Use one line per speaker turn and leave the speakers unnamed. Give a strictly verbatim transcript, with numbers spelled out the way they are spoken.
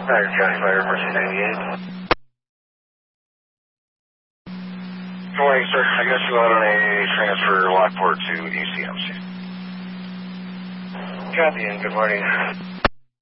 Tiger County Fire, Mercy ninety-eight. Good morning, sir. I guess you want a transfer Lockport to E C M C. Copy, and good morning.